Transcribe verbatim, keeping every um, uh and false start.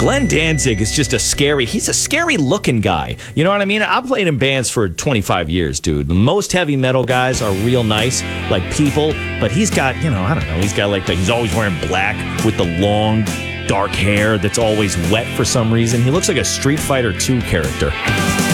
Glenn Danzig is just a scary, he's a scary looking guy. You know what I mean? I've played in bands for twenty-five years, dude. Most heavy metal guys are real nice, like people, but he's got, you know, I don't know, he's got like the, he's always wearing black with the long, dark hair that's always wet for some reason. He looks like a Street Fighter two character.